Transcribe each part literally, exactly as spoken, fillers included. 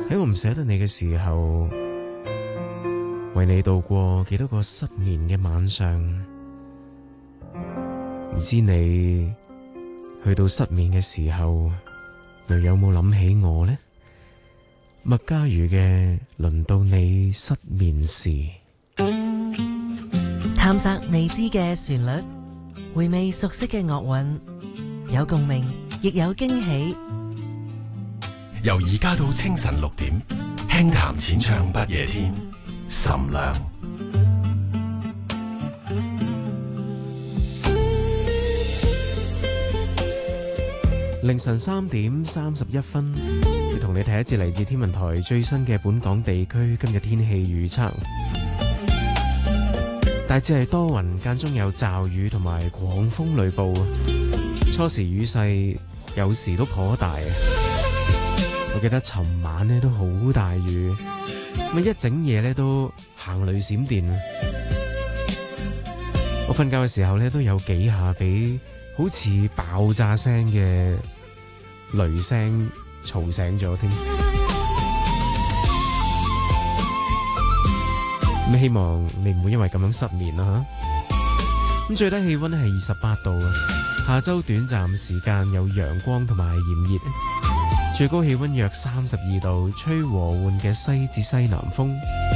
喺我唔捨得你嘅時候，為你度過幾多個失眠嘅晚上，唔知你去到失眠嘅時候，又有冇諗起我呢？麥家瑜嘅輪到你失眠時， 探索未知嘅旋律，回味熟悉嘅樂韻，有共鳴，亦有驚喜。 由而家到清晨六點，輕談淺唱不夜天，岑亮。 凌晨三點三十一分，要同你睇一節嚟自天文台最新嘅本港地區今日天氣預測。大致係多雲，間中有驟雨同埋狂風雷暴，初時雨勢有時都頗大。我記得尋晚呢都好大雨，咁一整夜呢都行雷閃電。我瞓覺嘅時候呢都有幾下俾好似爆炸聲嘅雷聲嘈醒咗添。咁希望你唔會因為咁樣失眠啦吓。咁最低氣溫係二十八度啊，下周短暫時間有陽光同埋炎熱。最高氣溫約三十二度，吹和緩嘅西至西南風。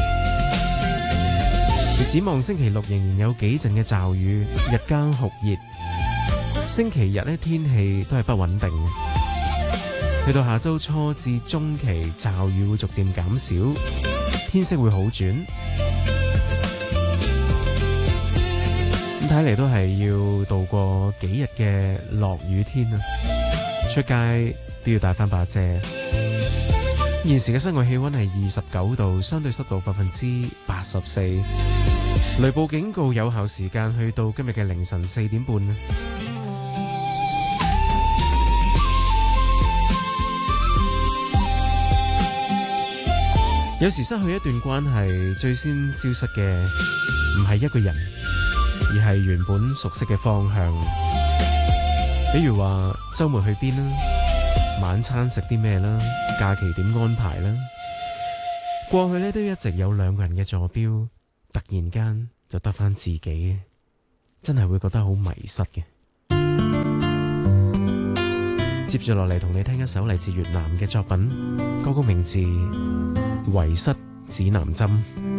而展望星期六仍然有幾陣嘅驟雨，日間酷熱。星期日呢天氣都係不穩定。去到下周初至中期，驟雨會逐漸減少，天色會好轉。咁睇嚟都係要度過幾日嘅落雨天啊！出街都要帶翻把遮。現時嘅室外氣溫係二十九度，相對濕度百分之八十四。雷暴警告有效時間去到今日嘅凌晨四點半。有時失去一段關係，最先消失嘅唔係一個人，而係原本熟悉嘅方向。比如話周末去邊啦，晚餐食啲咩啦，假期點安排啦。過去呢都一直有兩個人嘅坐標，突然間就得返自己，真係會覺得好迷失嘅。接住落嚟同你聽一首嚟自越南嘅作品，歌曲名字《遺失指南針》。